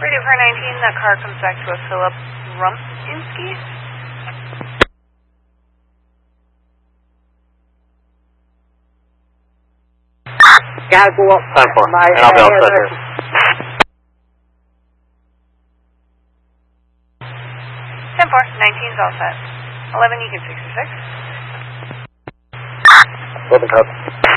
Radio car 19, that car comes back to a Philip Rumpinski. Gotta go up. 10-4, and I'll be all set here. 10-4, 19's all set. 11, you can 66. Open up.